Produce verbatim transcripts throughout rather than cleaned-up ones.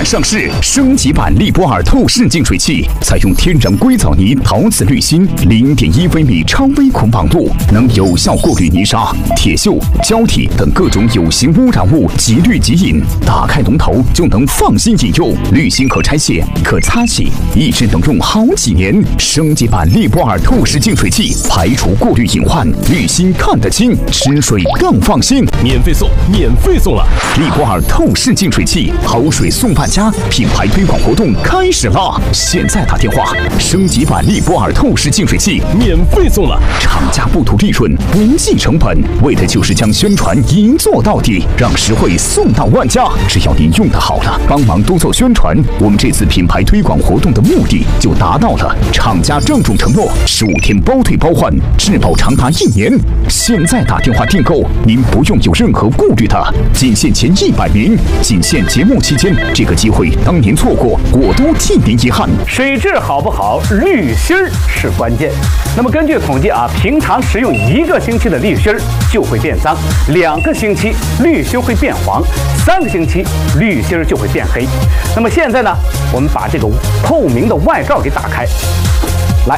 上市，升级版利波尔透视净水器，采用天然硅藻泥陶瓷滤芯，零点一微米超微孔绑度，能有效过滤泥沙、铁锈、胶体等各种有形污染物，即滤即饮。打开龙头就能放心饮用，滤芯可拆卸、可擦洗，一直能用好几年。升级版利波尔透视净水器，排除过滤隐患，滤芯看得清，吃水更放心。 免费送，免费送了！ 利波尔透视净水器，好水送万家，品牌推广活动开始啦！现在打电话，升级版利波尔透视净水器免费送了。 厂家不图利润，不计成本，为的就是将宣传一做到底，让实惠送到万家。只要您用的好了，帮忙多做宣传，我们这次品牌推广活动的目的就达到了。厂家郑重承诺，十五天包退包换，质保长达一年。现在打电话订购，您不用有任何顾虑的，仅限前一百名，仅限节目期间，这个机会当您错过，我都替您遗憾。 水质好不好，滤芯儿是关键。那么根据统计啊，平常使用一个星期的滤芯儿就会变脏，两个星期滤芯会变黄，三个星期滤芯儿就会变黑。那么现在呢，我们把这个透明的外罩给打开，来。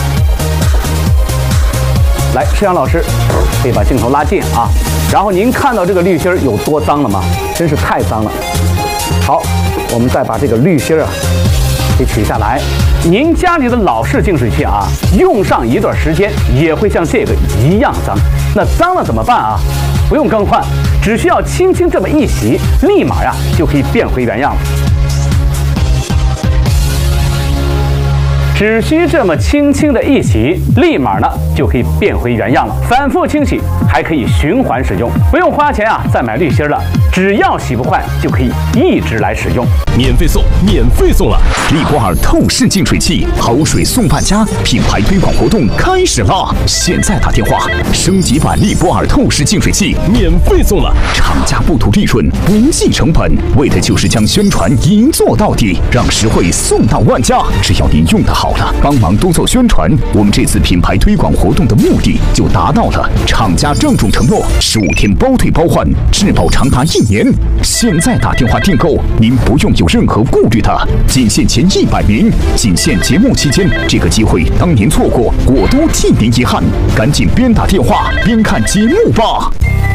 来，施阳老师，可以把镜头拉近啊。然后您看到这个滤芯有多脏了吗？真是太脏了。好，我们再把这个滤芯啊给取下来。您家里的老式净水器啊，用上一段时间也会像这个一样脏。那脏了怎么办啊？不用更换，只需要轻轻这么一洗，立马呀就可以变回原样了。只需这么轻轻的一洗，立马呢就可以变回原样了。反复清洗，还可以循环使用，不用花钱啊再买滤芯了，只要洗不坏就可以一直来使用。 免费送，免费送了！ 利波尔透视净水器，好水送万家，品牌推广活动开始啦！现在打电话，升级版利波尔透视净水器免费送了。 厂家不图利润，不计成本，为的就是将宣传一做到底，让实惠送到万家。只要您用的好了，帮忙多做宣传，我们这次品牌推广活动的目的就达到了。厂家郑重承诺，十五天包退包换，质保长达一年。现在打电话订购，您不用有任何顾虑的，仅限前一百名，仅限节目期间，这个机会当您错过，我都替您遗憾。赶紧边打电话边看节目吧。